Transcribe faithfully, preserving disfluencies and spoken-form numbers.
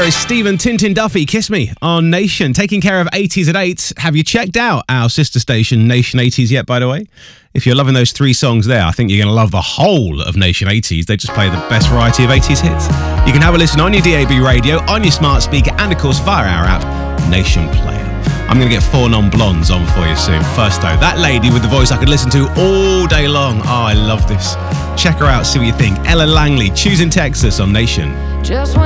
There is Stephen Tintin Duffy, Kiss Me on Nation, taking care of eighties at eight. Have you checked out our sister station, Nation eighties, yet, by the way? If you're loving those three songs there, I think you're going to love the whole of Nation eighties. They just play the best variety of eighties hits. You can have a listen on your D A B radio, on your smart speaker, and of course via our app, Nation Player. I'm going to get four non-blondes on for you soon. First though, that lady with the voice I could listen to all day long. Oh, I love this. Check her out, see what you think. Ella Langley, Choosing Texas on Nation. Just